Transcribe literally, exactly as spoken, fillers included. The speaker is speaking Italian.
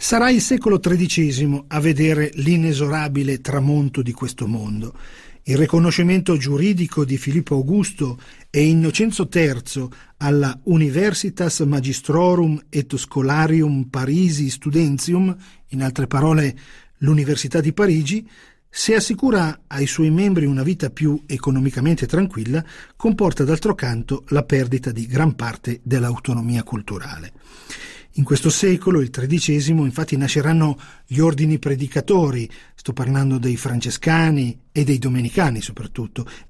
Sarà il secolo tredicesimo a vedere l'inesorabile tramonto di questo mondo. Il riconoscimento giuridico di Filippo Augusto e Innocenzo terzo alla Universitas Magistrorum et Scholarium Parisi Studentium, in altre parole l'Università di Parigi, se assicura ai suoi membri una vita più economicamente tranquilla, comporta d'altro canto la perdita di gran parte dell'autonomia culturale. In questo secolo, il tredicesimo, infatti nasceranno gli ordini predicatori, sto parlando dei francescani e dei domenicani soprattutto,